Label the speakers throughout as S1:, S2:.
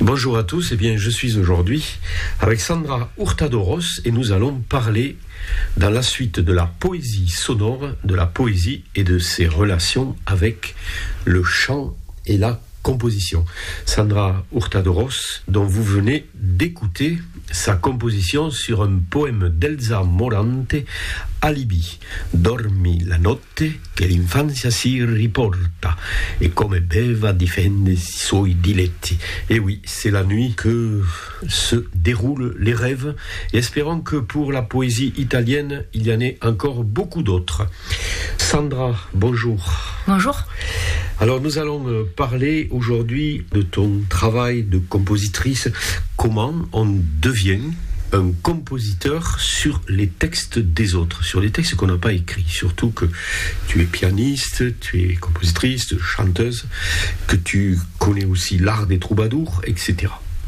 S1: Bonjour à tous, je suis aujourd'hui avec Sandra Hurtado-Ros et nous allons parler dans la suite de la poésie sonore, de la poésie et de ses relations avec le chant et la composition. Sandra Hurtado-Ros, dont vous venez d'écouter sa composition sur un poème d'Elsa Morante, Alibi. Dormi la notte che l'infanzia si riporta e come beva difende i suoi diletti. Et oui, c'est la nuit que se déroulent les rêves et espérons que pour la poésie italienne, il y en ait encore beaucoup d'autres. Sandra, bonjour.
S2: Bonjour.
S1: Alors nous allons parler aujourd'hui de ton travail de compositrice. Comment on devient un compositeur sur les textes des autres, sur les textes qu'on n'a pas écrits, surtout que tu es pianiste, tu es compositrice, chanteuse, que tu connais aussi l'art des troubadours, etc.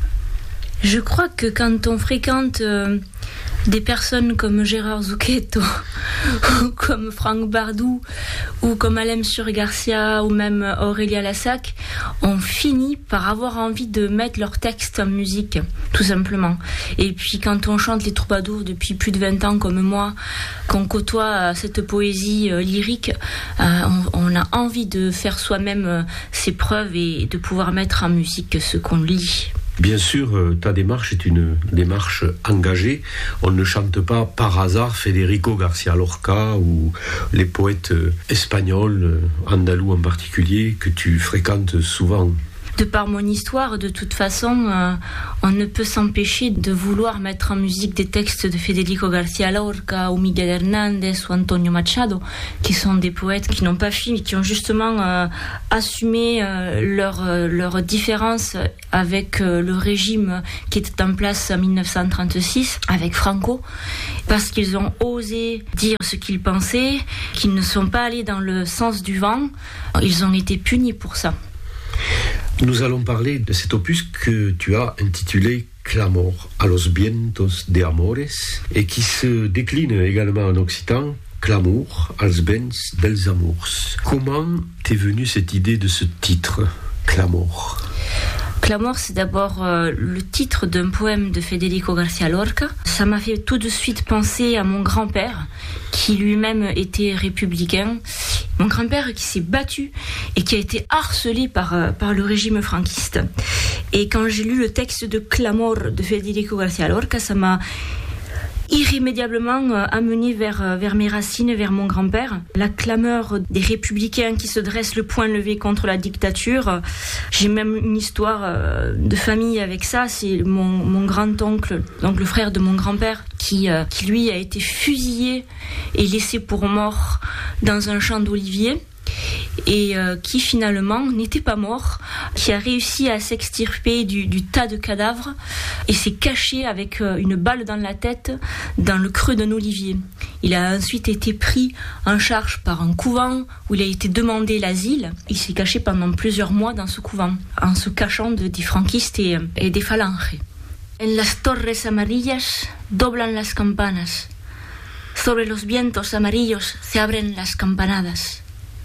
S2: Je crois que quand on fréquente des personnes comme Gérard Zucchetto, ou comme Franck Bardou, ou comme Alemsur Garcia, ou même Aurélia Lassac, on finit par avoir envie de mettre leurs textes en musique, tout simplement. Et puis quand on chante les troubadours depuis plus de 20 ans comme moi, qu'on côtoie cette poésie lyrique, on a envie de faire soi-même ses preuves et de pouvoir mettre en musique ce qu'on lit.
S1: Bien sûr, ta démarche est une démarche engagée. On ne chante pas par hasard Federico García Lorca ou les poètes espagnols, andalous en particulier, que tu fréquentes souvent.
S2: De par mon histoire, de toute façon, on ne peut s'empêcher de vouloir mettre en musique des textes de Federico García Lorca ou Miguel Hernández ou Antonio Machado, qui sont des poètes qui n'ont pas fui, mais qui ont justement assumé leur différence avec le régime qui était en place en 1936, avec Franco, parce qu'ils ont osé dire ce qu'ils pensaient, qu'ils ne sont pas allés dans le sens du vent. Ils ont été punis pour ça.
S1: Nous allons parler de cet opus que tu as intitulé Clamor a los vientos de amores et qui se décline également en occitan, Clamor als vents dels amors. Comment t'est venue cette idée de ce titre, Clamor ?
S2: Clamor, c'est d'abord le titre d'un poème de Federico García Lorca. Ça m'a fait tout de suite penser à mon grand-père, qui lui-même était républicain. Mon grand-père qui s'est battu et qui a été harcelé par le régime franquiste. Et quand j'ai lu le texte de Clamor de Federico García Lorca, ça m'a irrémédiablement amené vers mes racines, vers mon grand-père. La clameur des républicains qui se dressent le poing levé contre la dictature. J'ai même une histoire de famille avec ça. C'est mon grand-oncle, donc le frère de mon grand-père, qui lui a été fusillé et laissé pour mort dans un champ d'oliviers. Et qui finalement n'était pas mort, qui a réussi à s'extirper du tas de cadavres et s'est caché avec une balle dans la tête dans le creux d'un olivier. Il a ensuite été pris en charge par un couvent où il a été demandé l'asile. Il s'est caché pendant plusieurs mois dans ce couvent, en se cachant des franquistes et des falanges. En las torres amarillas doblan las campanas. Sobre los vientos amarillos se abren las campanadas.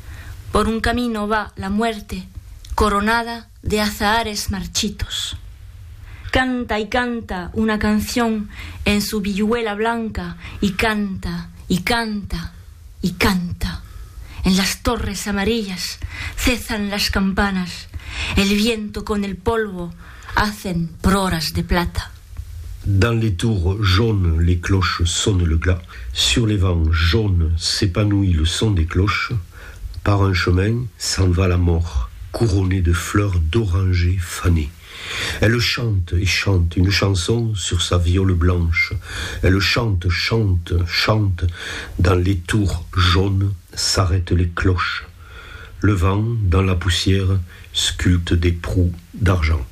S2: Por un camino va la muerte, coronada de azahares marchitos. Canta y canta una canción en su vihuela blanca y canta, y canta, y canta. En las torres amarillas cezan las campanas, el viento con el polvo hacen proras de plata.
S1: Dans les tours jaunes, les cloches sonnent le glas. Sur les vents jaunes s'épanouit le son des cloches. Par un chemin s'en va la mort, couronnée de fleurs d'oranger fanées. Elle chante et chante une chanson sur sa viole blanche. Elle chante, chante, chante. Dans les tours jaunes s'arrêtent les cloches. Le vent, dans la poussière, sculpte des proues d'argent.